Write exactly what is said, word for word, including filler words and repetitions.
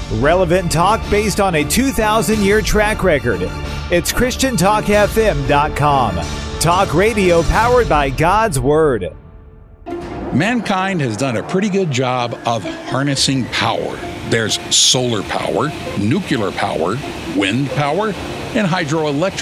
Relevant talk based on a two thousand year track record. It's Christian Talk F M dot com. Talk radio powered by God's Word. Mankind has done a pretty good job of harnessing power. There's solar power, nuclear power, wind power, and hydroelectric